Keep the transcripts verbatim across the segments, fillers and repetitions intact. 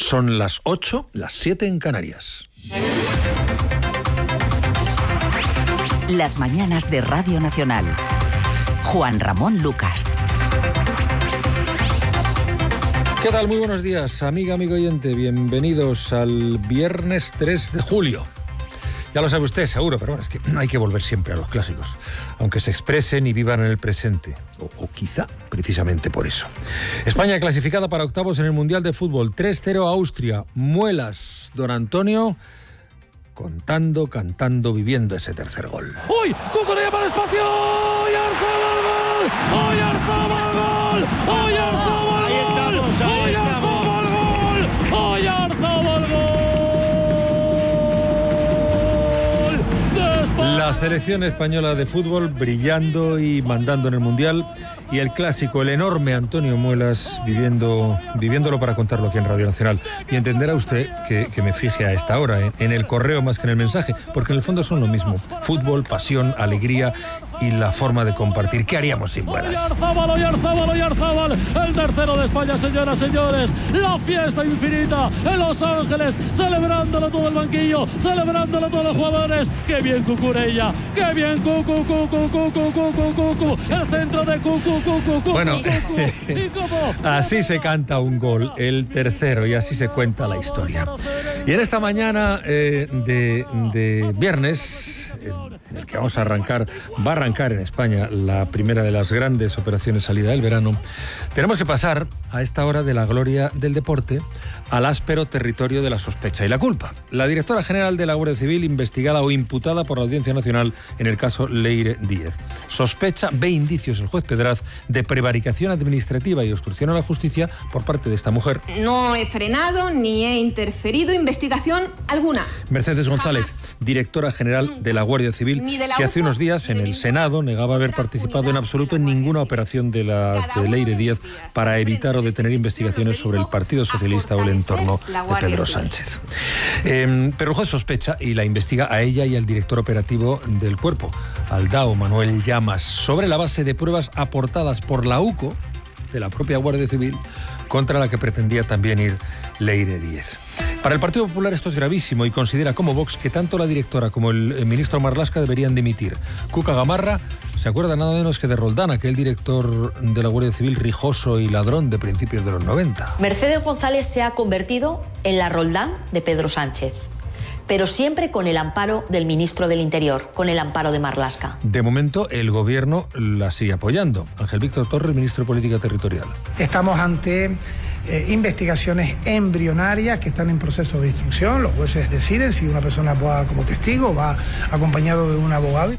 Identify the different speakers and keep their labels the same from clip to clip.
Speaker 1: Son las ocho, las siete en Canarias.
Speaker 2: Las mañanas de Radio Nacional. Juan Ramón Lucas.
Speaker 1: ¿Qué tal? Muy buenos días, amiga, amigo oyente. Bienvenidos al viernes tres de julio. Ya lo sabe usted, seguro, pero bueno, es que hay que volver siempre a los clásicos, aunque se expresen y vivan en el presente, o, o quizá precisamente por eso. España clasificada para octavos en el Mundial de Fútbol, tres cero a Austria. Muelas, don Antonio, contando, cantando, viviendo ese tercer gol.
Speaker 3: ¡Uy! ¡Cucurella para el espacio! ¡Y Arzabal gol! ¡Uy, Arzabal gol! ¡Uy, Arzabal gol!
Speaker 4: Ahí estamos, ahí
Speaker 3: ¡Uy, Arzabal gol! ¡Uy, Arzabal gol!
Speaker 1: La selección española de fútbol brillando y mandando en el Mundial, y el clásico, el enorme Antonio Muelas viviendo, viviéndolo para contarlo aquí en Radio Nacional. Y entenderá usted que, que me fije a esta hora en, en el correo más que en el mensaje, porque en el fondo son lo mismo: fútbol, pasión, alegría y la forma de compartir. ¿Qué haríamos sin Muelas?
Speaker 3: Oyarzábal, Oyarzábal, Oyarzábal, el tercero de España, señoras y señores. La fiesta infinita en Los Ángeles, celebrándolo todo el banquillo, celebrándolo todos los jugadores. ¡Qué bien Cucurella! ¡Qué bien Cucu, Cucu, Cucu, Cucu, Cucu! El centro de Cucu, Cucu, Cucu.
Speaker 1: Bueno,
Speaker 3: ¿Y cómo?
Speaker 1: Así se canta un gol, el tercero, y así se cuenta la historia. Y en esta mañana eh, de, de viernes, en el que vamos a arrancar, va a arrancar en España la primera de las grandes operaciones salida del verano, tenemos que pasar a esta hora de la gloria del deporte al áspero territorio de la sospecha y la culpa. La directora general de la Guardia Civil, investigada o imputada por la Audiencia Nacional en el caso Leire Díez. Sospecha, ve indicios el juez Pedraz de prevaricación administrativa y obstrucción a la justicia por parte de esta mujer.
Speaker 5: No he frenado ni he interferido investigación alguna.
Speaker 1: Mercedes González, directora general de la Guardia Civil, que hace unos días en el Senado negaba haber participado en absoluto en ninguna operación de las de Leire Díez para evitar o detener investigaciones sobre el Partido Socialista o el entorno de Pedro Sánchez. Eh, pero el juez sospecha y la investiga a ella y al director operativo del cuerpo, al D A O, Manuel Llamas, sobre la base de pruebas aportadas por la U C O, de la propia Guardia Civil, contra la que pretendía también ir Leire Díez. Para el Partido Popular esto es gravísimo y considera como Vox que tanto la directora como el ministro Marlaska deberían dimitir. Cuca Gamarra se acuerda nada menos que de Roldán, aquel director de la Guardia Civil rijoso y ladrón de principios de los noventa.
Speaker 6: Mercedes González se ha convertido en la Roldán de Pedro Sánchez, pero siempre con el amparo del ministro del Interior, con el amparo de Marlaska.
Speaker 1: De momento, el gobierno la sigue apoyando. Ángel Víctor Torres, ministro de Política Territorial.
Speaker 7: Estamos ante eh, investigaciones embrionarias que están en proceso de instrucción. Los jueces deciden si una persona va como testigo o va acompañado de un abogado.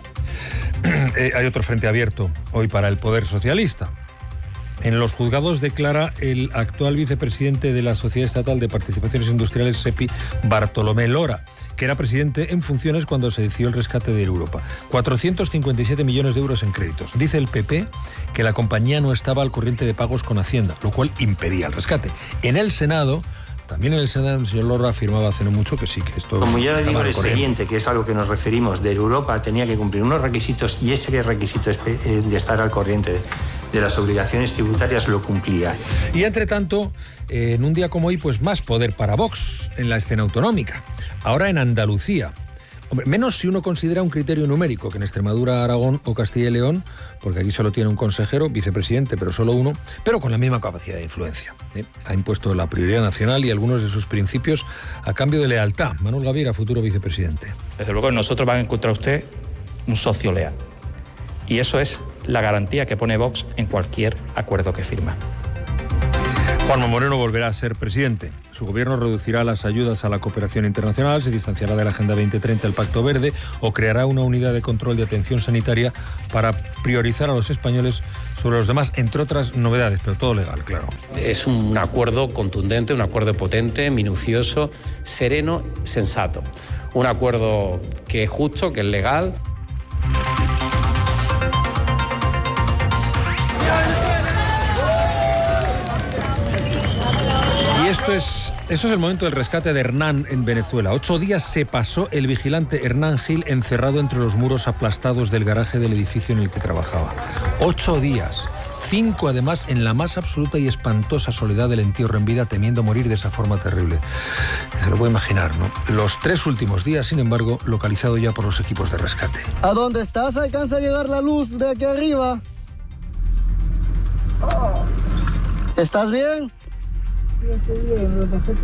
Speaker 1: Eh, hay otro frente abierto hoy para el Poder Socialista. En los juzgados declara el actual vicepresidente de la Sociedad Estatal de Participaciones Industriales, SEPI, Bartolomé Lora, que era presidente en funciones cuando se decidió el rescate de Europa. cuatrocientos cincuenta y siete millones de euros en créditos. Dice el P P que la compañía no estaba al corriente de pagos con Hacienda, lo cual impedía el rescate. En el Senado, también en el Senado, el señor Lora afirmaba hace no mucho que sí, que esto...
Speaker 8: Como ya le digo, el expediente, que es a lo que nos referimos, de Europa tenía que cumplir unos requisitos y ese requisito de estar al corriente de las obligaciones tributarias lo cumplía.
Speaker 1: Y entre tanto, eh, en un día como hoy, pues más poder para Vox en la escena autonómica. Ahora en Andalucía. Hombre, menos si uno considera un criterio numérico, que en Extremadura, Aragón o Castilla y León, porque aquí solo tiene un consejero, vicepresidente, pero solo uno, pero con la misma capacidad de influencia. ¿eh? Ha impuesto la prioridad nacional y algunos de sus principios a cambio de lealtad. Manuel Gaviria, futuro vicepresidente.
Speaker 9: Desde luego, nosotros van a encontrar usted un socio leal. Y eso es la garantía que pone Vox en cualquier acuerdo que firma.
Speaker 1: Juanma Moreno volverá a ser presidente. Su gobierno reducirá las ayudas a la cooperación internacional, se distanciará de la Agenda veinte treinta, el Pacto Verde, o creará una unidad de control de atención sanitaria para priorizar a los españoles sobre los demás, entre otras novedades, pero todo legal, claro.
Speaker 10: Es un acuerdo contundente, un acuerdo potente, minucioso, sereno, sensato. Un acuerdo que es justo, que es legal.
Speaker 1: Y esto es, eso es el momento del rescate de Hernán en Venezuela. Ocho días se pasó el vigilante Hernán Gil encerrado entre los muros aplastados del garaje del edificio en el que trabajaba. Ocho días. Cinco, además, en la más absoluta y espantosa soledad del entierro en vida, temiendo morir de esa forma terrible. Se lo puede imaginar, ¿no? Los tres últimos días, sin embargo, localizado ya por los equipos de rescate.
Speaker 4: ¿A dónde estás? ¿Alcanza a llegar la luz de aquí arriba? ¿Estás bien?
Speaker 11: Sí, estoy bien. Lo que pasa es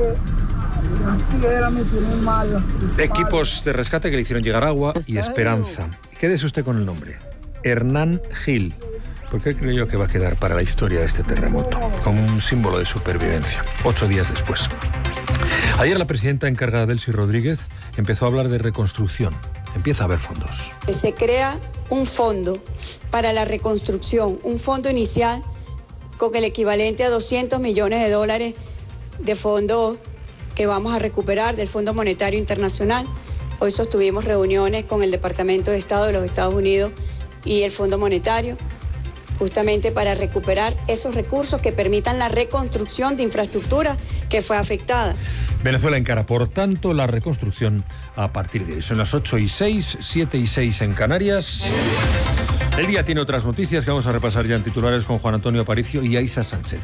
Speaker 11: que era mi primer malo.
Speaker 1: Equipos de rescate que le hicieron llegar agua y esperanza. Quédese usted con el nombre. Hernán Gil. ¿Por qué creo yo que va a quedar para la historia de este terremoto? Como un símbolo de supervivencia. Ocho días después. Ayer la presidenta encargada, Delcy Rodríguez, empezó a hablar de reconstrucción. Empieza a haber fondos.
Speaker 12: Se crea un fondo para la reconstrucción, un fondo inicial con el equivalente a doscientos millones de dólares de fondos que vamos a recuperar del Fondo Monetario Internacional. Hoy sostuvimos reuniones con el Departamento de Estado de los Estados Unidos y el Fondo Monetario, justamente para recuperar esos recursos que permitan la reconstrucción de infraestructura que fue afectada.
Speaker 1: Venezuela encara, por tanto, la reconstrucción a partir de hoy. Son las ocho y seis, siete y seis en Canarias. El día tiene otras noticias que vamos a repasar ya en titulares con Juan Antonio Aparicio y Aisa Sánchez.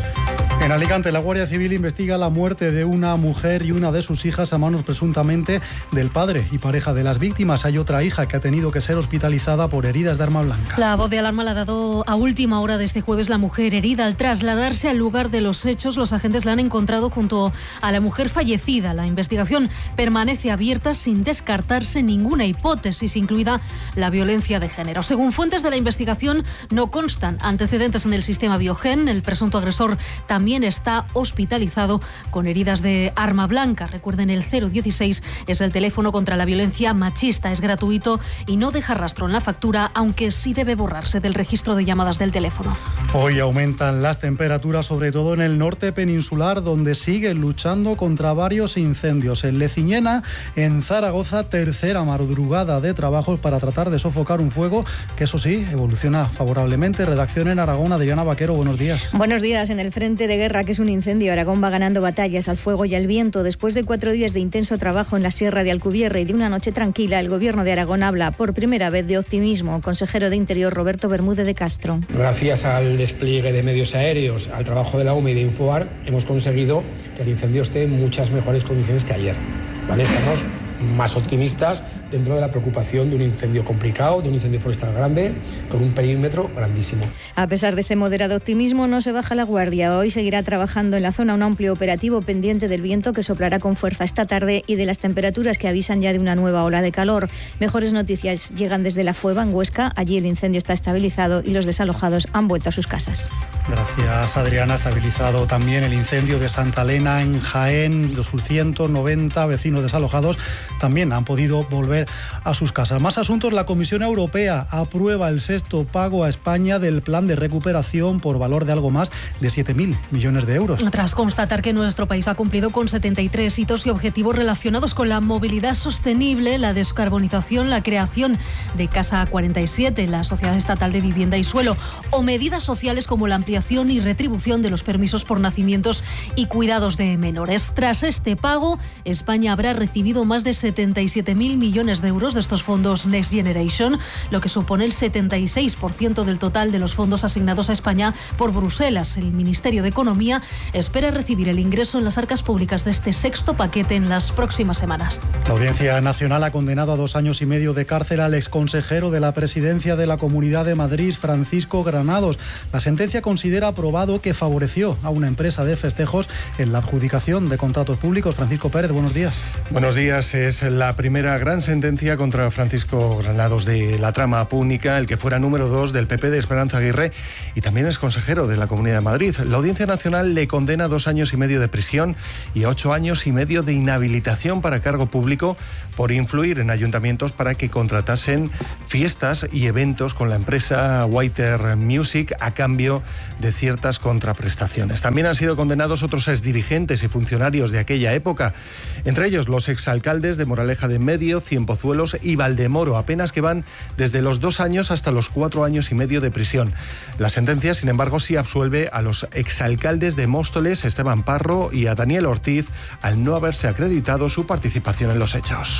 Speaker 13: En Alicante, la Guardia Civil investiga la muerte de una mujer y una de sus hijas a manos presuntamente del padre y pareja de las víctimas. Hay otra hija que ha tenido que ser hospitalizada por heridas de arma blanca.
Speaker 14: La voz de alarma la ha dado a última hora de este jueves la mujer herida. Al trasladarse al lugar de los hechos, los agentes la han encontrado junto a la mujer fallecida. La investigación permanece abierta sin descartarse ninguna hipótesis, incluida la violencia de género. Según fuentes de la investigación, no constan antecedentes en el sistema Biogen. El presunto agresor también está hospitalizado con heridas de arma blanca. Recuerden, el cero dieciséis es el teléfono contra la violencia machista. Es gratuito y no deja rastro en la factura, aunque sí debe borrarse del registro de llamadas del teléfono.
Speaker 13: Hoy aumentan las temperaturas, sobre todo en el norte peninsular, donde siguen luchando contra varios incendios. En Leciñena, en Zaragoza, tercera madrugada de trabajos para tratar de sofocar un fuego que, eso sí, evoluciona favorablemente. Redacción en Aragón, Adriana Vaquero, buenos días.
Speaker 15: Buenos días. En el frente de guerra, que es un incendio, Aragón va ganando batallas al fuego y al viento. Después de cuatro días de intenso trabajo en la Sierra de Alcubierre y de una noche tranquila, el Gobierno de Aragón habla por primera vez de optimismo. Consejero de Interior Roberto Bermúdez de Castro.
Speaker 16: Gracias al despliegue de medios aéreos, al trabajo de la U M E y de Infoar, hemos conseguido que el incendio esté en muchas mejores condiciones que ayer. ¿Vale? Estamos más optimistas dentro de la preocupación de un incendio complicado, de un incendio forestal grande, con un perímetro grandísimo.
Speaker 15: A pesar de este moderado optimismo, no se baja la guardia. Hoy seguirá trabajando en la zona un amplio operativo pendiente del viento que soplará con fuerza esta tarde y de las temperaturas que avisan ya de una nueva ola de calor. Mejores noticias llegan desde La Fueva, en Huesca. Allí el incendio está estabilizado y los desalojados han vuelto a sus casas.
Speaker 13: Gracias, Adriana. Estabilizado también el incendio de Santa Elena en Jaén. Los ciento noventa vecinos desalojados también han podido volver a sus casas. Más asuntos. La Comisión Europea aprueba el sexto pago a España del plan de recuperación por valor de algo más de siete mil millones de euros.
Speaker 14: Tras constatar que nuestro país ha cumplido con setenta y tres hitos y objetivos relacionados con la movilidad sostenible, la descarbonización, la creación de Casa cuarenta y siete, la Sociedad Estatal de Vivienda y Suelo, o medidas sociales como la ampliación y retribución de los permisos por nacimientos y cuidados de menores. Tras este pago, España habrá recibido más de setenta y siete mil millones de euros de estos fondos Next Generation, lo que supone el setenta y seis por ciento del total de los fondos asignados a España por Bruselas. El Ministerio de Economía espera recibir el ingreso en las arcas públicas de este sexto paquete en las próximas semanas.
Speaker 13: La Audiencia Nacional ha condenado a dos años y medio de cárcel al exconsejero de la Presidencia de la Comunidad de Madrid, Francisco Granados. La sentencia considera aprobado que favoreció a una empresa de festejos en la adjudicación de contratos públicos. Francisco Pérez, buenos días.
Speaker 17: Buenos días. Es la primera gran sentencia contra Francisco Granados de la trama púnica, el que fuera número dos del P P de Esperanza Aguirre y también es consejero de la Comunidad de Madrid. La Audiencia Nacional le condena a dos años y medio de prisión y a ocho años y medio de inhabilitación para cargo público por influir en ayuntamientos para que contratasen fiestas y eventos con la empresa Whiter Music a cambio de ciertas contraprestaciones. También han sido condenados otros exdirigentes y funcionarios de aquella época, entre ellos los exalcaldes de Moraleja de Medio, Cienpozuelos y Valdemoro, apenas que van desde los dos años hasta los cuatro años y medio de prisión. La sentencia, sin embargo, sí absuelve a los exalcaldes de Móstoles, Esteban Parro, y a Daniel Ortiz, al no haberse acreditado su participación en los hechos.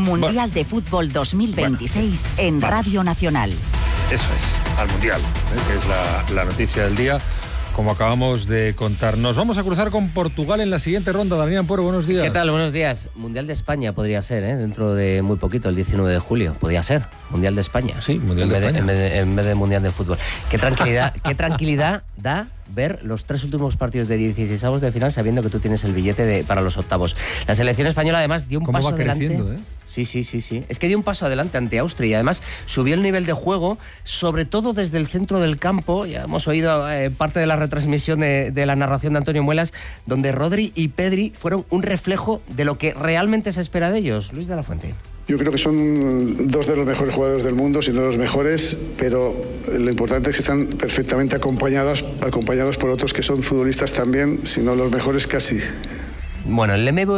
Speaker 2: Mundial
Speaker 1: bueno.
Speaker 2: de Fútbol dos mil veintiséis
Speaker 1: bueno,
Speaker 2: en
Speaker 1: vamos. Radio
Speaker 2: Nacional.
Speaker 1: Eso es, al Mundial, ¿eh? que es la, la noticia del día, como acabamos de contar. Nos vamos a cruzar con Portugal en la siguiente ronda. Damián Puero, buenos días.
Speaker 18: ¿Qué tal? Buenos días. Mundial de España podría ser, ¿eh? Dentro de muy poquito, el diecinueve de julio. Podría ser. Mundial de España.
Speaker 1: Sí, Mundial de
Speaker 18: en vez
Speaker 1: España.
Speaker 18: De, en, vez de, en vez de Mundial de Fútbol. Qué tranquilidad, qué tranquilidad da ver los tres últimos partidos de dieciseisavos de final sabiendo que tú tienes el billete de, para los octavos. La selección española además dio un
Speaker 1: ¿Cómo
Speaker 18: paso
Speaker 1: va
Speaker 18: adelante.
Speaker 1: creciendo, eh?
Speaker 18: Sí, sí, sí, sí. Es que dio un paso adelante ante Austria y además subió el nivel de juego, sobre todo desde el centro del campo. Ya hemos oído eh, parte de la retransmisión de, de la narración de Antonio Muelas, donde Rodri y Pedri fueron un reflejo de lo que realmente se espera de ellos. Luis de la Fuente.
Speaker 19: Yo creo que son dos de los mejores jugadores del mundo, si no los mejores, pero lo importante es que están perfectamente acompañados, acompañados por otros que son futbolistas también, si no los mejores casi.
Speaker 18: Bueno, el M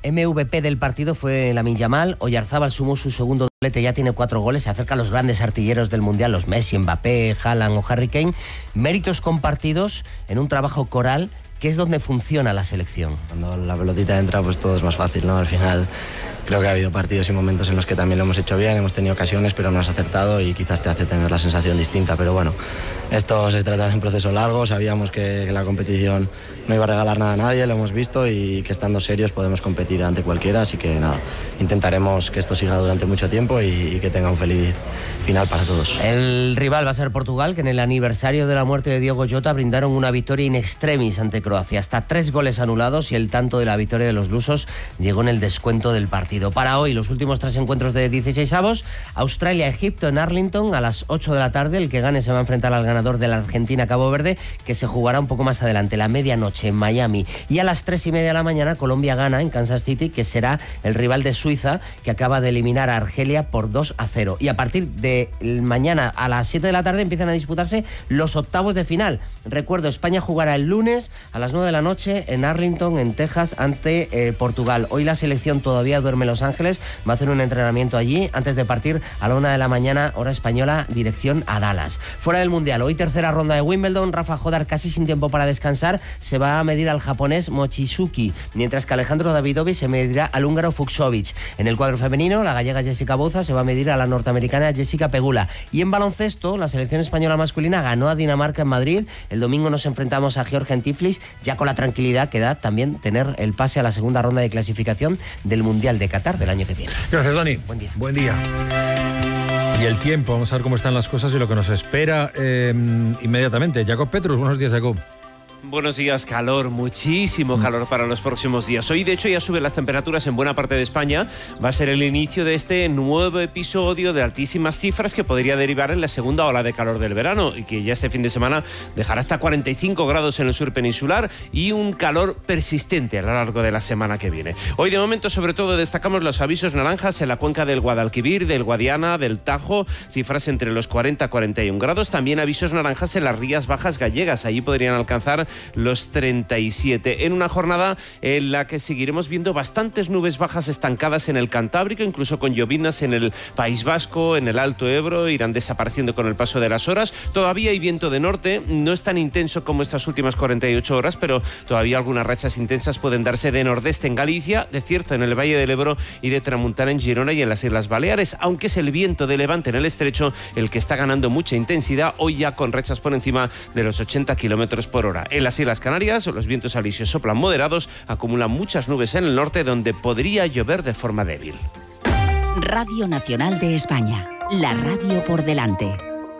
Speaker 18: V P del partido fue Lamine Yamal. Oyarzábal sumó su segundo doblete, ya tiene cuatro goles, se acerca a los grandes artilleros del Mundial, los Messi, Mbappé, Haaland o Harry Kane. Méritos compartidos en un trabajo coral, que es donde funciona la selección.
Speaker 20: Cuando la pelotita entra, pues todo es más fácil, ¿no? Al final creo que ha habido partidos y momentos en los que también lo hemos hecho bien, hemos tenido ocasiones, pero no has acertado y quizás te hace tener la sensación distinta. Pero bueno, esto se trata de un proceso largo, sabíamos que, que la competición no iba a regalar nada a nadie, lo hemos visto, y que estando serios podemos competir ante cualquiera, así que nada, intentaremos que esto siga durante mucho tiempo y, y que tenga un feliz final para todos.
Speaker 18: El rival va a ser Portugal, que en el aniversario de la muerte de Diogo Jota brindaron una victoria in extremis ante Croacia, hasta tres goles anulados, y el tanto de la victoria de los lusos llegó en el descuento del partido. Para hoy, los últimos tres encuentros de dieciseisavos, Australia-Egipto en Arlington a las ocho de la tarde. El que gane se va a enfrentar al ganador de la Argentina-Cabo Verde, que se jugará un poco más adelante, la medianoche en Miami. Y a las tres y media de la mañana, Colombia-Ghana en Kansas City, que será el rival de Suiza, que acaba de eliminar a Argelia por dos a cero. Y a partir de mañana a las siete de la tarde empiezan a disputarse los octavos de final. Recuerdo, España jugará el lunes a las nueve de la noche en Arlington, en Texas, ante eh, Portugal. Hoy la selección todavía duerme en Los Ángeles, va a hacer un entrenamiento allí antes de partir a la una de la mañana, hora española, dirección a Dallas. Fuera del Mundial, hoy tercera ronda de Wimbledon. Rafa Jodar, casi sin tiempo para descansar, se va a medir al japonés Mochizuki, mientras que Alejandro Davidovich se medirá al húngaro Fucsovics. En el cuadro femenino, la gallega Jessica Bouza se va a medir a la norteamericana Jessica Pegula. Y en baloncesto, la selección española masculina ganó a Dinamarca en Madrid. El domingo nos enfrentamos a Georgia en Tiflis, ya con la tranquilidad que da también tener el pase a la segunda ronda de clasificación del Mundial de Qatar del año que viene.
Speaker 1: Gracias, Dani.
Speaker 18: Buen día.
Speaker 1: Buen día. Y el tiempo, vamos a ver cómo están las cosas y lo que nos espera eh, inmediatamente. Jacob Petrus, buenos días, Jacob.
Speaker 21: Buenos días, calor, muchísimo calor para los próximos días. Hoy, de hecho, ya suben las temperaturas en buena parte de España. Va a ser el inicio de este nuevo episodio de altísimas cifras que podría derivar en la segunda ola de calor del verano y que ya este fin de semana dejará hasta cuarenta y cinco grados en el sur peninsular y un calor persistente a lo largo de la semana que viene. Hoy, de momento, sobre todo, destacamos los avisos naranjas en la cuenca del Guadalquivir, del Guadiana, del Tajo, cifras entre los cuarenta a cuarenta y un grados. También avisos naranjas en las Rías Bajas gallegas. Allí podrían alcanzar los treinta y siete, en una jornada en la que seguiremos viendo bastantes nubes bajas estancadas en el Cantábrico, incluso con lloviznas en el País Vasco, en el Alto Ebro, irán desapareciendo con el paso de las horas. Todavía hay viento de norte, no es tan intenso como estas últimas cuarenta y ocho horas, pero todavía algunas rachas intensas pueden darse de nordeste en Galicia, de Cierzo en el Valle del Ebro y de tramuntana en Girona y en las Islas Baleares, aunque es el viento de levante en el estrecho el que está ganando mucha intensidad, hoy ya con rachas por encima de los ochenta kilómetros por hora. En las Islas Canarias, los vientos alisios soplan moderados, acumulan muchas nubes en el norte donde podría llover de forma débil.
Speaker 2: Radio Nacional de España, la radio por delante.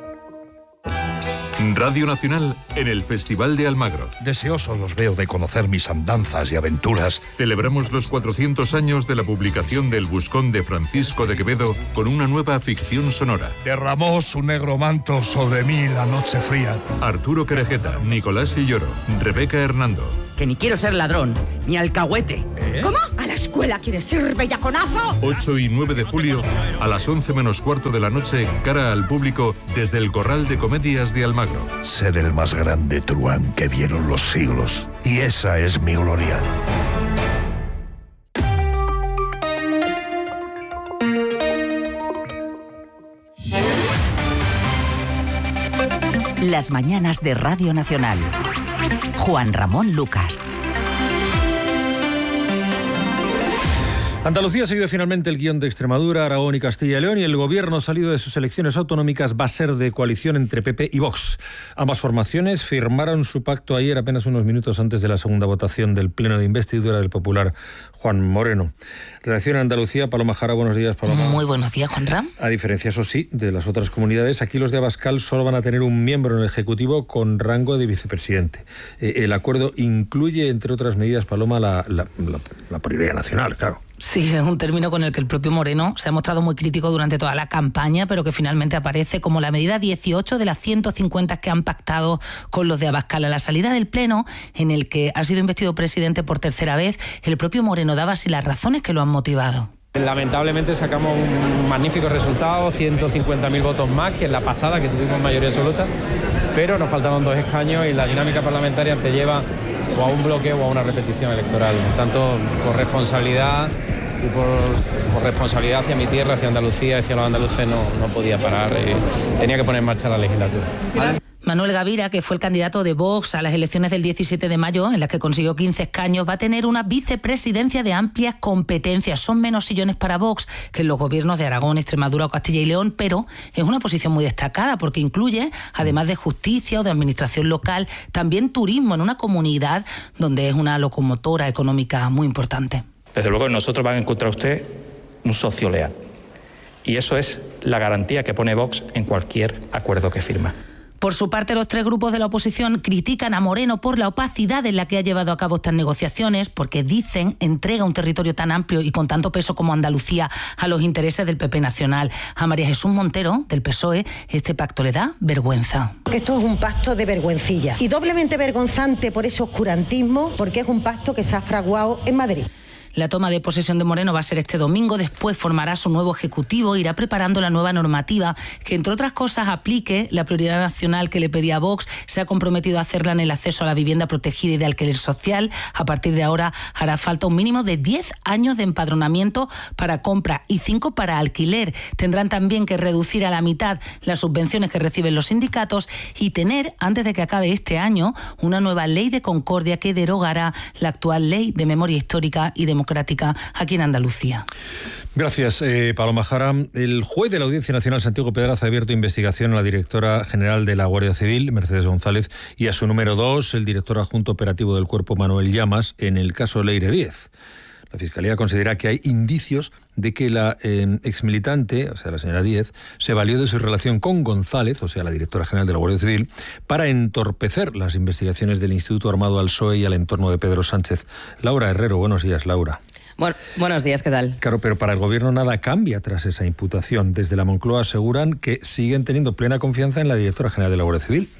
Speaker 22: Radio Nacional en el Festival de Almagro.
Speaker 23: Deseoso los veo de conocer mis andanzas y aventuras.
Speaker 22: Celebramos los cuatrocientos años de la publicación del Buscón de Francisco de Quevedo con una nueva ficción sonora.
Speaker 23: Derramó su negro manto sobre mí la noche fría.
Speaker 22: Arturo Querejeta, Nicolás Silloro, Rebeca Hernando.
Speaker 24: Que ni quiero ser ladrón, ni alcahuete.
Speaker 23: ¿Eh?
Speaker 24: ¿Cómo? ¿A la escuela quieres ir, bellaconazo?
Speaker 22: ocho y nueve de julio, a las once menos cuarto de la noche, cara al público, desde el Corral de Comedias de Almagro.
Speaker 23: Ser el más grande truán que vieron los siglos. Y esa es mi gloria.
Speaker 2: Las mañanas de Radio Nacional. Juan Ramón Lucas.
Speaker 1: Andalucía ha seguido finalmente el guión de Extremadura, Aragón y Castilla y León, y el gobierno salido de sus elecciones autonómicas va a ser de coalición entre P P y Vox. Ambas formaciones firmaron su pacto ayer, apenas unos minutos antes de la segunda votación del pleno de investidura del popular Juan Moreno. Redacción en Andalucía, Paloma Jara, buenos días, Paloma.
Speaker 3: Muy buenos días, Juanram.
Speaker 1: A diferencia, eso sí, de las otras comunidades, aquí los de Abascal solo van a tener un miembro en el Ejecutivo con rango de vicepresidente. Eh, el acuerdo incluye, entre otras medidas, Paloma, la, la, la, la prioridad nacional, claro.
Speaker 3: Sí, es un término con el que el propio Moreno se ha mostrado muy crítico durante toda la campaña, pero que finalmente aparece como la medida dieciocho de las ciento cincuenta que han pactado con los de Abascal. A la salida del Pleno, en el que ha sido investido presidente por tercera vez, el propio Moreno daba así las razones que lo han motivado.
Speaker 10: Lamentablemente sacamos un magnífico resultado, ciento cincuenta mil votos más que en la pasada, que tuvimos mayoría absoluta, pero nos faltaban dos escaños y la dinámica parlamentaria te lleva o a un bloque o a una repetición electoral. Por tanto, por responsabilidad y por, por responsabilidad hacia mi tierra, hacia Andalucía, hacia los andaluces, no, no podía parar, y tenía que poner en marcha la legislatura. ¿Vale?
Speaker 3: Manuel Gavira, que fue el candidato de Vox a las elecciones del diecisiete de mayo, en las que consiguió quince escaños, va a tener una vicepresidencia de amplias competencias. Son menos sillones para Vox que en los gobiernos de Aragón, Extremadura o Castilla y León, pero es una posición muy destacada porque incluye, además de justicia o de administración local, también turismo en una comunidad donde es una locomotora económica muy importante.
Speaker 9: Desde luego, nosotros van a encontrar usted un socio leal. Y eso es la garantía que pone Vox en cualquier acuerdo que firma.
Speaker 3: Por su parte, los tres grupos de la oposición critican a Moreno por la opacidad en la que ha llevado a cabo estas negociaciones, porque dicen entrega un territorio tan amplio y con tanto peso como Andalucía a los intereses del P P nacional. A María Jesús Montero, del P S O E, este pacto le da vergüenza.
Speaker 5: Esto es un pacto de vergüencilla y doblemente vergonzante por ese oscurantismo, porque es un pacto que se ha fraguado en Madrid.
Speaker 3: La toma de posesión de Moreno va a ser este domingo, después formará su nuevo ejecutivo, irá preparando la nueva normativa que, entre otras cosas, aplique la prioridad nacional que le pedía a Vox. Se ha comprometido a hacerla en el acceso a la vivienda protegida y de alquiler social. A partir de ahora hará falta un mínimo de diez años de empadronamiento para compra y cinco para alquiler. Tendrán también que reducir a la mitad las subvenciones que reciben los sindicatos y tener, antes de que acabe este año, una nueva ley de concordia que derogará la actual ley de memoria histórica y democrática aquí en Andalucía.
Speaker 1: Gracias, eh, Paloma Jara. El juez de la Audiencia Nacional, Santiago Pedraza, ha abierto investigación a la directora general de la Guardia Civil, Mercedes González, y a su número dos, el director adjunto operativo del Cuerpo, Manuel Llamas, en el caso Leire Díez. La Fiscalía considera que hay indicios de que la eh, exmilitante, o sea, la señora Díez, se valió de su relación con González, o sea, la directora general de la Guardia Civil, para entorpecer las investigaciones del Instituto Armado al P S O E y al entorno de Pedro Sánchez. Laura Herrero, buenos días, Laura.
Speaker 6: Bueno, buenos días, ¿qué tal?
Speaker 1: Claro, pero para el Gobierno nada cambia tras esa imputación. Desde la Moncloa aseguran que siguen teniendo plena confianza en la directora general de la Guardia Civil.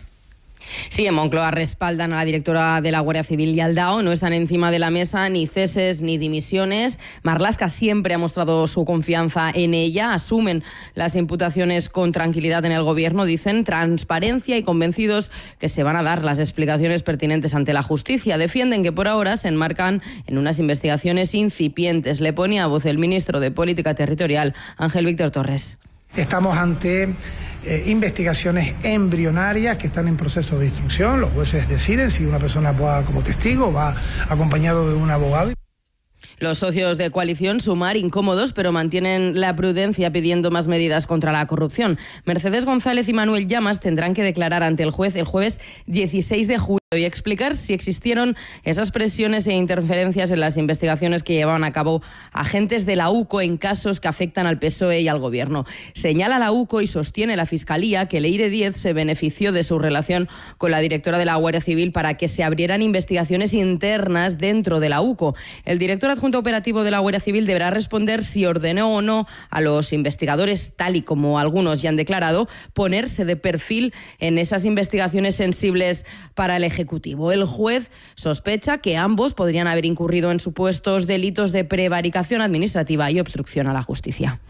Speaker 6: Sí, en Moncloa respaldan a la directora de la Guardia Civil y al D A O. No están encima de la mesa ni ceses ni dimisiones. Marlaska siempre ha mostrado su confianza en ella. Asumen las imputaciones con tranquilidad en el Gobierno. Dicen transparencia y convencidos que se van a dar las explicaciones pertinentes ante la justicia. Defienden que por ahora se enmarcan en unas investigaciones incipientes. Le pone a voz el ministro de Política Territorial, Ángel Víctor Torres.
Speaker 11: Estamos ante eh, investigaciones embrionarias que están en proceso de instrucción. Los jueces deciden si una persona va como testigo, va acompañado de un abogado.
Speaker 6: Los socios de coalición Sumar incómodos, pero mantienen la prudencia pidiendo más medidas contra la corrupción. Mercedes González y Manuel Llamas tendrán que declarar ante el juez el jueves dieciséis de julio y explicar si existieron esas presiones e interferencias en las investigaciones que llevaban a cabo agentes de la U C O en casos que afectan al P S O E y al Gobierno. Señala la U C O y sostiene la Fiscalía que Leire Díez se benefició de su relación con la directora de la Guardia Civil para que se abrieran investigaciones internas dentro de la U C O. El director adjunto operativo de la Guardia Civil deberá responder si ordenó o no a los investigadores, tal y como algunos ya han declarado, ponerse de perfil en esas investigaciones sensibles para el Ejecutivo. El juez sospecha que ambos podrían haber incurrido en supuestos delitos de prevaricación administrativa y obstrucción a la justicia.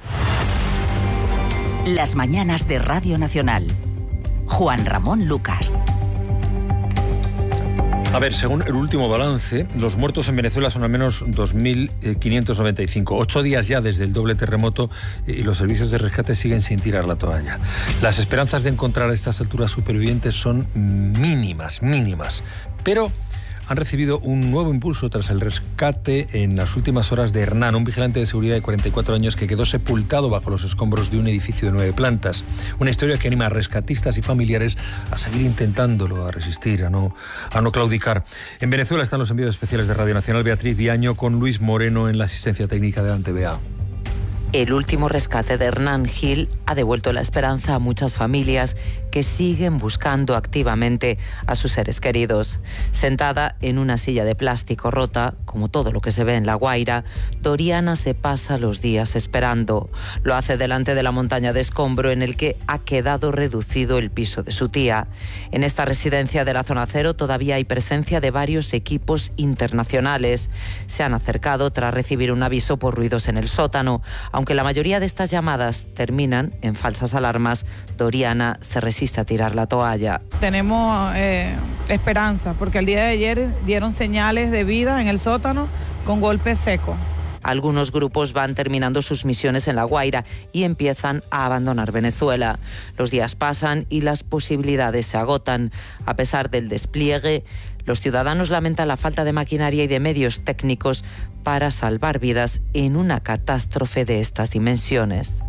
Speaker 2: Las mañanas de Radio Nacional. Juan Ramón Lucas.
Speaker 1: A ver, según el último balance, los muertos en Venezuela son al menos dos mil quinientos noventa y cinco. Ocho días ya desde el doble terremoto y los servicios de rescate siguen sin tirar la toalla. Las esperanzas de encontrar a estas alturas supervivientes son mínimas, mínimas. Pero han recibido un nuevo impulso tras el rescate en las últimas horas de Hernán, un vigilante de seguridad de cuarenta y cuatro años que quedó sepultado bajo los escombros de un edificio de nueve plantas. Una historia que anima a rescatistas y familiares a seguir intentándolo, a resistir, a no, a no claudicar. En Venezuela están los enviados especiales de Radio Nacional, Beatriz Diaño, con Luis Moreno en la asistencia técnica de Ante B A.
Speaker 4: El último rescate de Hernán Gil ha devuelto la esperanza a muchas familias que siguen buscando activamente a sus seres queridos. Sentada en una silla de plástico rota, como todo lo que se ve en La Guaira, Doriana se pasa los días esperando. Lo hace delante de la montaña de escombro en el que ha quedado reducido el piso de su tía. En esta residencia de la zona cero todavía hay presencia de varios equipos internacionales. Se han acercado tras recibir un aviso por ruidos en el sótano. Aunque la mayoría de estas llamadas terminan en falsas alarmas, Doriana se resiste a tirar la toalla.
Speaker 7: Tenemos eh, esperanza, porque el día de ayer dieron señales de vida en el sótano con golpe seco.
Speaker 4: Algunos grupos van terminando sus misiones en La Guaira y empiezan a abandonar Venezuela. Los días pasan y las posibilidades se agotan. A pesar del despliegue, los ciudadanos lamentan la falta de maquinaria y de medios técnicos para salvar vidas en una catástrofe de estas dimensiones.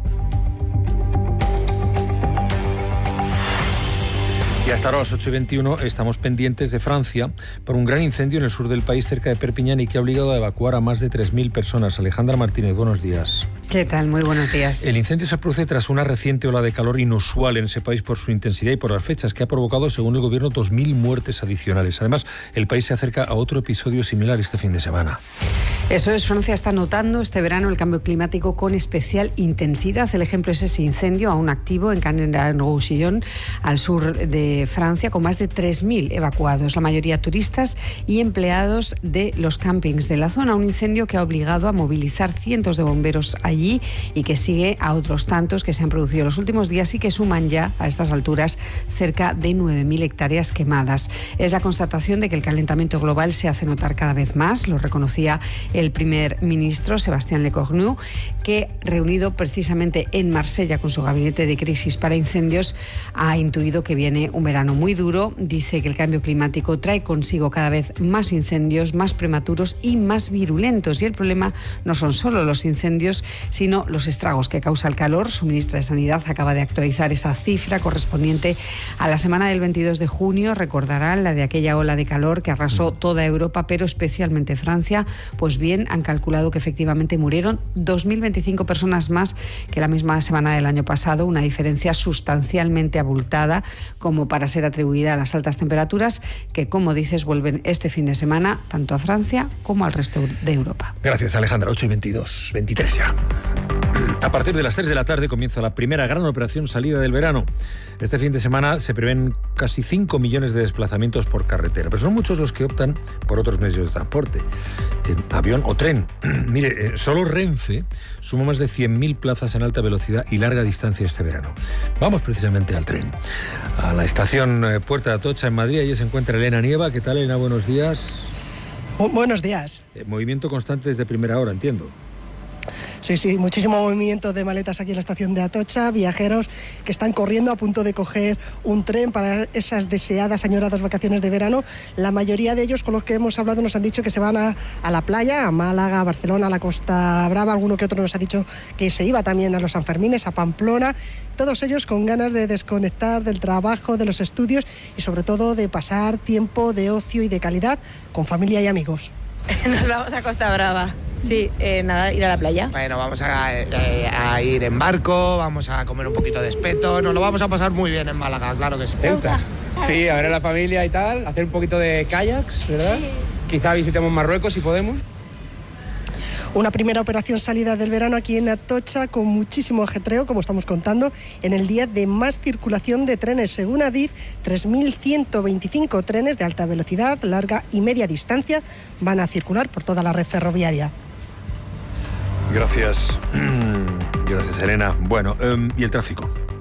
Speaker 1: Y hasta ahora a las ocho y veintiuno estamos pendientes de Francia por un gran incendio en el sur del país cerca de Perpiñán y que ha obligado a evacuar a más de tres mil personas. Alejandra Martínez, buenos días.
Speaker 8: ¿Qué tal? Muy buenos días.
Speaker 1: El incendio se produce tras una reciente ola de calor inusual en ese país por su intensidad y por las fechas que ha provocado, según el gobierno, dos mil muertes adicionales. Además, el país se acerca a otro episodio similar este fin de semana.
Speaker 8: Eso es, Francia está notando este verano el cambio climático con especial intensidad. El ejemplo es ese incendio aún activo en Canet-en-Roussillon, al sur de Francia, con más de tres mil evacuados, la mayoría turistas y empleados de los campings de la zona. Un incendio que ha obligado a movilizar cientos de bomberos allí y que sigue a otros tantos que se han producido los últimos días y que suman ya a estas alturas cerca de nueve mil hectáreas quemadas. Es la constatación de que el calentamiento global se hace notar cada vez más, lo reconocía el primer ministro Sébastien Lecornu, que, reunido precisamente en Marsella con su gabinete de crisis para incendios, ha intuido que viene un verano muy duro. Dice que el cambio climático trae consigo cada vez más incendios, más prematuros y más virulentos. Y el problema no son solo los incendios, sino los estragos que causa el calor. Su ministra de Sanidad acaba de actualizar esa cifra correspondiente a la semana del veintidós de junio. Recordarán la de aquella ola de calor que arrasó toda Europa, pero especialmente Francia. Pues bien, han calculado que efectivamente murieron dos mil veinticinco personas más que la misma semana del año pasado, una diferencia sustancialmente abultada como para ser atribuida a las altas temperaturas que, como dices, vuelven este fin de semana tanto a Francia como al resto de Europa.
Speaker 1: Gracias, Alejandra. ocho y veintidós, veintitrés ya. A partir de las tres de la tarde comienza la primera gran operación salida del verano. Este fin de semana se prevén casi cinco millones de desplazamientos por carretera, pero son muchos los que optan por otros medios de transporte, eh, avión o tren. Mire, eh, solo Renfe suma más de cien mil plazas en alta velocidad y larga distancia este verano. Vamos precisamente al tren, a la estación eh, Puerta de Atocha en Madrid. Allí se encuentra Elena Nieva. ¿Qué tal, Elena? Buenos días.
Speaker 12: Bu- buenos días.
Speaker 1: Eh, movimiento constante desde primera hora, entiendo.
Speaker 12: Sí, sí, muchísimo movimiento de maletas aquí en la estación de Atocha, viajeros que están corriendo a punto de coger un tren para esas deseadas, añoradas vacaciones de verano. La mayoría de ellos con los que hemos hablado nos han dicho que se van a, a la playa, a Málaga, a Barcelona, a la Costa Brava. Alguno que otro nos ha dicho que se iba también a los Sanfermines, a Pamplona. Todos ellos con ganas de desconectar del trabajo, de los estudios y sobre todo de pasar tiempo de ocio y de calidad con familia y amigos.
Speaker 25: Nos vamos a Costa Brava. Sí, eh, nada, ir a la playa.
Speaker 26: Bueno, vamos a, eh, a ir en barco, vamos a comer un poquito de espeto, nos lo vamos a pasar muy bien en Málaga, claro que sí.
Speaker 27: Ceuta. Sí, a ver a la familia y tal, hacer un poquito de kayaks, ¿verdad? Sí. Quizá visitemos Marruecos si podemos.
Speaker 12: Una primera operación salida del verano aquí en Atocha con muchísimo ajetreo, como estamos contando, en el día de más circulación de trenes. Según Adif, tres mil ciento veinticinco trenes de alta velocidad, larga y media distancia van a circular por toda la red ferroviaria.
Speaker 1: Gracias. Gracias, Elena. Bueno, um, ¿y el tráfico?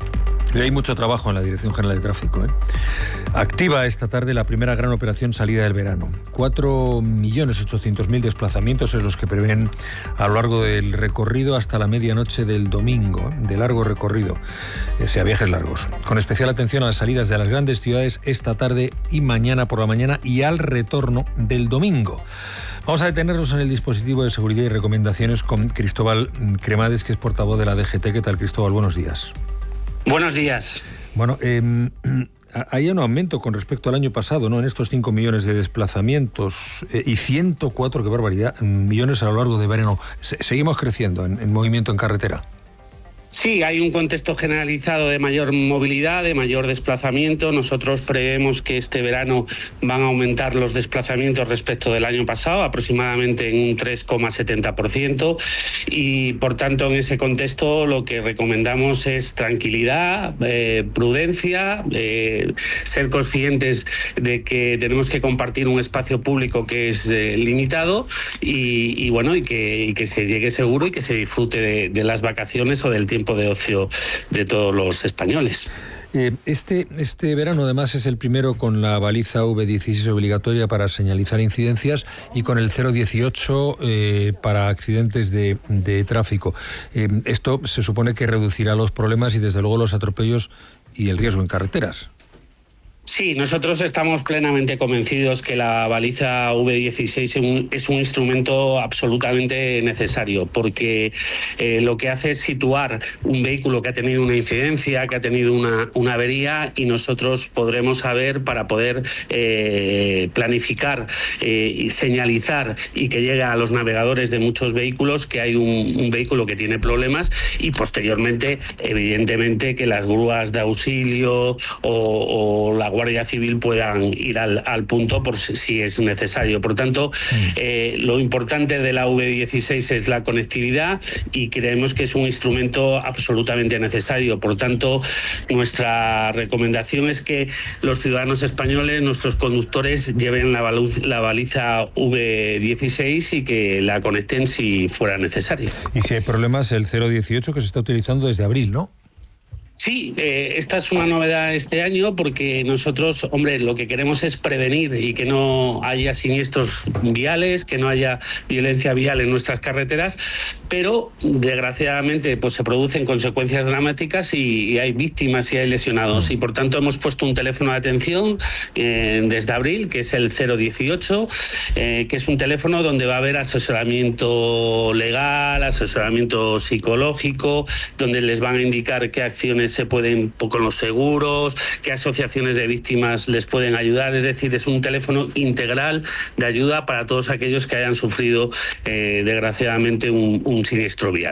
Speaker 1: Y hay mucho trabajo en la Dirección General de Tráfico, ¿eh? Activa esta tarde la primera gran operación salida del verano. cuatro millones ochocientos mil desplazamientos es los que prevén a lo largo del recorrido hasta la medianoche del domingo, de largo recorrido, o sea, viajes largos. Con especial atención a las salidas de las grandes ciudades esta tarde y mañana por la mañana y al retorno del domingo. Vamos a detenernos en el dispositivo de seguridad y recomendaciones con Cristóbal Cremades, que es portavoz de la D G T. ¿Qué tal, Cristóbal? Buenos días.
Speaker 13: Buenos días.
Speaker 1: Bueno, eh, hay un aumento con respecto al año pasado, ¿no? En estos cinco millones de desplazamientos eh, y ciento cuatro, qué barbaridad, millones a lo largo de verano. Se, seguimos creciendo en, en movimiento en carretera.
Speaker 13: Sí, hay un contexto generalizado de mayor movilidad, de mayor desplazamiento. Nosotros prevemos que este verano van a aumentar los desplazamientos respecto del año pasado, aproximadamente en un tres coma setenta por ciento, y por tanto en ese contexto lo que recomendamos es tranquilidad, eh, prudencia, eh, ser conscientes de que tenemos que compartir un espacio público que es eh, limitado y, y bueno y que, y que se llegue seguro y que se disfrute de, de las vacaciones o del tiempo de ocio de todos los españoles.
Speaker 1: Eh, este, este verano además es el primero con la baliza V dieciséis obligatoria para señalizar incidencias y con el cero dieciocho eh, para accidentes de, de tráfico. Eh, esto se supone que reducirá los problemas y desde luego los atropellos y el riesgo en carreteras.
Speaker 13: Sí, nosotros estamos plenamente convencidos que la baliza V dieciséis es un instrumento absolutamente necesario, porque eh, lo que hace es situar un vehículo que ha tenido una incidencia, que ha tenido una, una avería, y nosotros podremos saber, para poder eh, planificar eh, y señalizar y que llegue a los navegadores de muchos vehículos que hay un, un vehículo que tiene problemas, y posteriormente, evidentemente, que las grúas de auxilio o, o la Guardia Civil puedan ir al, al punto por si, si es necesario. Por tanto, eh, lo importante de la V dieciséis es la conectividad y creemos que es un instrumento absolutamente necesario. Por tanto, nuestra recomendación es que los ciudadanos españoles, nuestros conductores, lleven la, baluz, la baliza V dieciséis y que la conecten si fuera necesario.
Speaker 1: Y si hay problemas, el cero dieciocho que se está utilizando desde abril, ¿no?
Speaker 13: Sí, eh, esta es una novedad este año porque nosotros, hombre, lo que queremos es prevenir y que no haya siniestros viales, que no haya violencia vial en nuestras carreteras, pero desgraciadamente pues se producen consecuencias dramáticas y, y hay víctimas y hay lesionados, y por tanto hemos puesto un teléfono de atención eh, desde abril, que es el cero dieciocho, eh, que es un teléfono donde va a haber asesoramiento legal, asesoramiento psicológico, donde les van a indicar qué acciones se pueden con los seguros, qué asociaciones de víctimas les pueden ayudar. Es decir, es un teléfono integral de ayuda para todos aquellos que hayan sufrido eh, desgraciadamente un, un siniestro vial.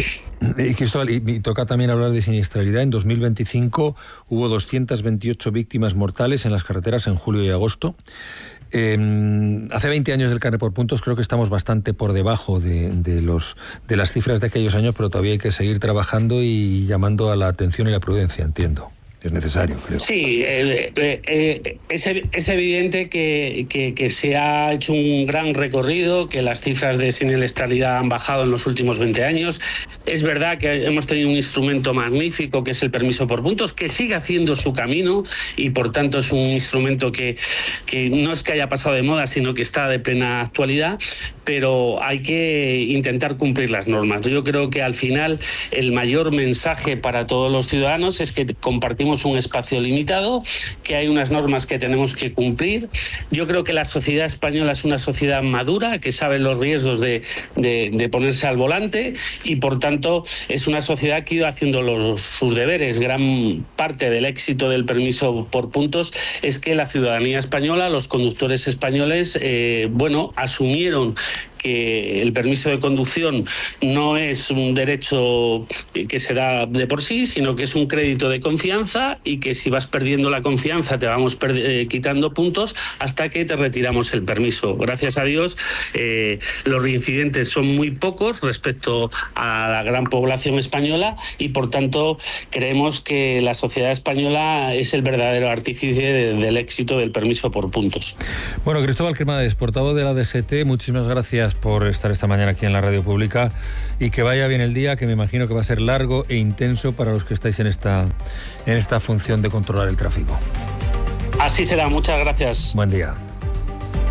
Speaker 1: Y Cristóbal, y, y toca también hablar de siniestralidad. En dos mil veinticinco hubo doscientas veintiocho víctimas mortales en las carreteras en julio y agosto. Eh, hace veinte años del carné por puntos, creo que estamos bastante por debajo de, de, los, de las cifras de aquellos años, pero todavía hay que seguir trabajando y llamando a la atención y la prudencia, entiendo. Es necesario, creo.
Speaker 13: Sí, eh, eh, es, es evidente que, que, que se ha hecho un gran recorrido, que las cifras de siniestralidad han bajado en los últimos veinte años. Es verdad que hemos tenido un instrumento magnífico, que es el permiso por puntos, que sigue haciendo su camino y por tanto es un instrumento que, que no es que haya pasado de moda, sino que está de plena actualidad, pero hay que intentar cumplir las normas. Yo creo que al final el mayor mensaje para todos los ciudadanos es que compartimos un espacio limitado, que hay unas normas que tenemos que cumplir. Yo creo que la sociedad española es una sociedad madura, que sabe los riesgos de, de, de ponerse al volante, y por tanto es una sociedad que ha ido haciendo los, sus deberes. Gran parte del éxito del permiso por puntos es que la ciudadanía española, los conductores españoles, eh, bueno, asumieron que el permiso de conducción no es un derecho que se da de por sí, sino que es un crédito de confianza, y que si vas perdiendo la confianza te vamos eh, quitando puntos hasta que te retiramos el permiso. Gracias a Dios, eh, los reincidentes son muy pocos respecto a la gran población española, y por tanto creemos que la sociedad española es el verdadero artífice de, del éxito del permiso por puntos.
Speaker 1: Bueno, Cristóbal Cremades, portavoz de la D G T, muchísimas gracias gracias por estar esta mañana aquí en la radio pública y que vaya bien el día, que me imagino que va a ser largo e intenso para los que estáis en esta, en esta función de controlar el tráfico.
Speaker 13: Así será, muchas gracias.
Speaker 1: Buen día.